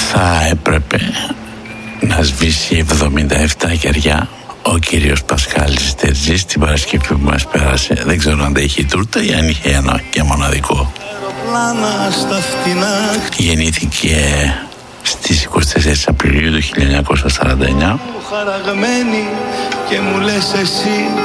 θα έπρεπε να σβήσει 77 κεριά ο κύριος Πασχάλης Τερζής την Παρασκευή που μας πέρασε. Δεν ξέρω αν τα είχε τούρτα ή αν είχε ένα και μοναδικό. Γεννήθηκε στις 24 Απριλίου του 1949. Χαραγμένη και μου λες εσύ